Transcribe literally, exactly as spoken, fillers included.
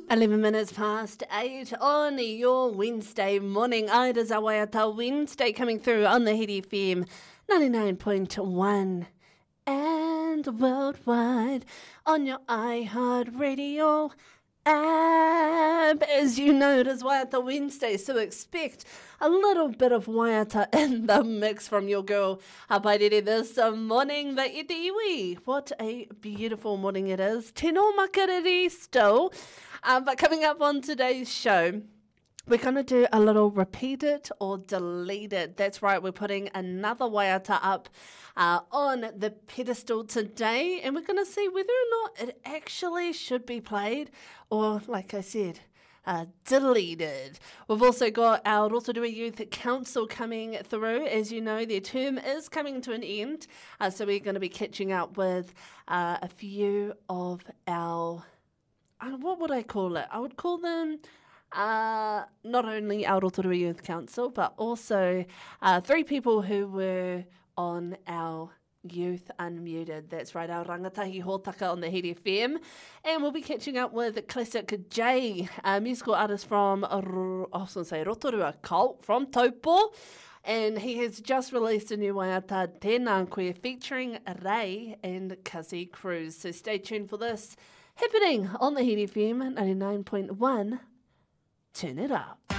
eleven minutes past eight on your Wednesday morning. Aida Zawaiata Wednesday coming through on the Hit F M ninety-nine point one and worldwide on your iHeartRadio app. As you know, it is Waiata Wednesday, so expect a little bit of Waiata in the mix from your girl Hapairere this morning. The ite iwi. What a beautiful morning it is. Tino makariri still. Um, but coming up on today's show, we're going to do a little repeat it or delete it. That's right, we're putting another Waiata up uh, on the pedestal today, and we're going to see whether or not it actually should be played or, like I said, uh, deleted. We've also got our Rotorua Youth Council coming through. As you know, their term is coming to an end, uh, so we're going to be catching up with uh, a few of our, uh, what would I call it? I would call them Uh, not only our Rotorua Youth Council, but also uh, three people who were on our Youth Unmuted. That's right, our rangatahi hōtaka on the Hit F M. And we'll be catching up with Classic J, a musical artist from, I was going to say Rotorua Cult, from Taupo. And he has just released a new waiata, Tēnā Koe, featuring Ray and Kazi Cruz. So stay tuned for this happening on the Hit F M ninety-nine point one. Turn it up.